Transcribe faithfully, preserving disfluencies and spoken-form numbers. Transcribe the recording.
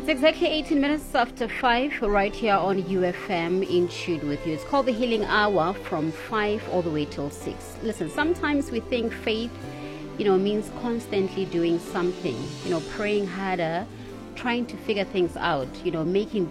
It's exactly eighteen minutes after five, right here on U F M, in tune with you. It's called the Healing Hour from five all the way till six. Listen, sometimes we think faith, you know, means constantly doing something, you know, praying harder, trying to figure things out, you know, making